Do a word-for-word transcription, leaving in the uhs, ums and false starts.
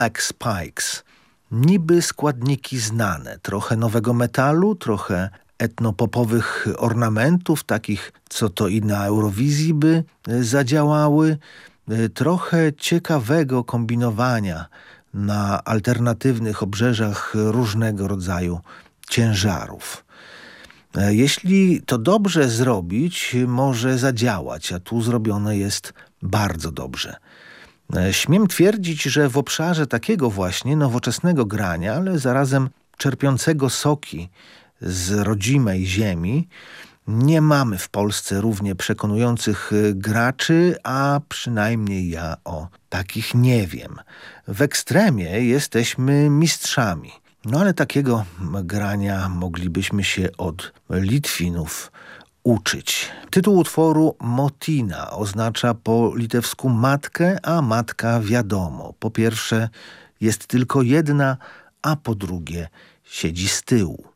X-Pikes. Niby składniki znane, trochę nowego metalu, trochę etnopopowych ornamentów, takich co to i na Eurowizji by zadziałały, trochę ciekawego kombinowania na alternatywnych obrzeżach różnego rodzaju ciężarów. Jeśli to dobrze zrobić, może zadziałać, a tu zrobione jest bardzo dobrze. Śmiem twierdzić, że w obszarze takiego właśnie nowoczesnego grania, ale zarazem czerpiącego soki z rodzimej ziemi, nie mamy w Polsce równie przekonujących graczy, a przynajmniej ja o takich nie wiem. W ekstremie jesteśmy mistrzami. No ale takiego grania moglibyśmy się od Litwinów uczyć. Tytuł utworu Motina oznacza po litewsku matkę, a matka wiadomo. Po pierwsze jest tylko jedna, a po drugie siedzi z tyłu.